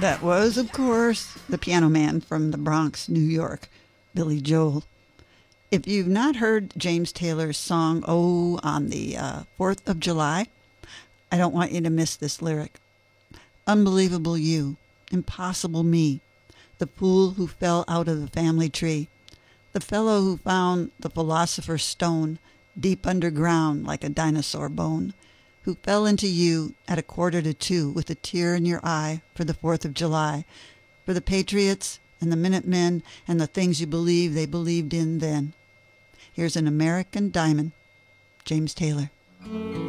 That was, of course, the Piano Man from the Bronx, New York, Billy Joel. If you've not heard James Taylor's song, Oh, on the 4th of July, I don't want you to miss this lyric. Unbelievable you, impossible me, the fool who fell out of the family tree, the fellow who found the philosopher's stone deep underground like a dinosaur bone, who fell into you at 1:45 with a tear in your eye for the 4th of July, for the Patriots and the Minutemen and the things you believe they believed in then. Here's an American Diamond, James Taylor.